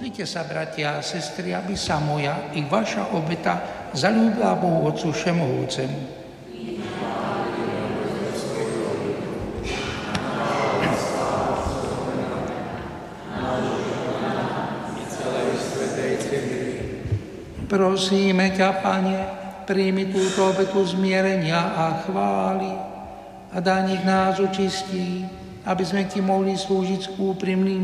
Modlite sa, bratia a sestry, aby sa moja i vaša obeta zaľúbila Bohu Otcu Všemohúcemu. Prosíme ťa, Pane, príjmi túto obetu zmierenia a chvály a daj, nech nás očistí, aby sme ti mohli slúžiť s úprimným